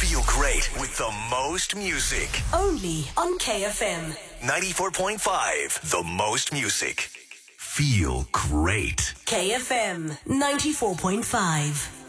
Feel great with the most music. Only on KFM 94.5. The most music. Feel great. KFM 94.5.